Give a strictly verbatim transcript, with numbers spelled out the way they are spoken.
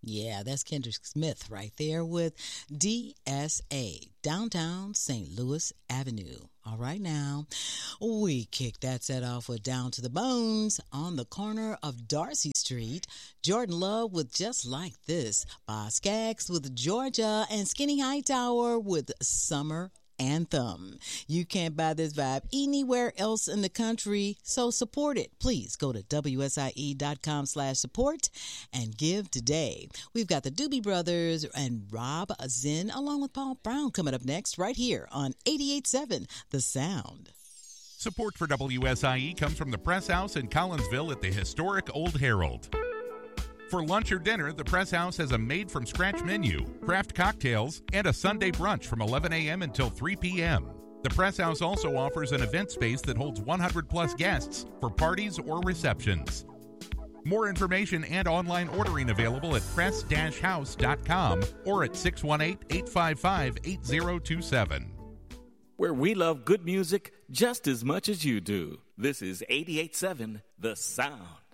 Yeah, that's Kendrick Smith right there with D S A, Downtown Saint Louis Avenue. All right, now, we kick that set off with Down to the Bones on the corner of Darcy Street. Jordan Love with Just Like This, Boz Scaggs with Georgia, and Skinny Hightower with Summer Anthem. You can't buy this vibe anywhere else in the country, so support it. Please go to W S I E dot com slash support and give today. We've got the Doobie Brothers and Rob Zinn along with Paul Brown coming up next right here on eighty-eight point seven The Sound. Support for W S I E comes from the Press House in Collinsville at the historic Old Herald. For lunch or dinner, the Press House has a made-from-scratch menu, craft cocktails, and a Sunday brunch from eleven a.m. until three p.m. The Press House also offers an event space that holds one hundred plus guests for parties or receptions. More information and online ordering available at press dash house dot com or at six one eight, eight five five, eight zero two seven. Where we love good music just as much as you do. This is eighty-eight point seven The Sound.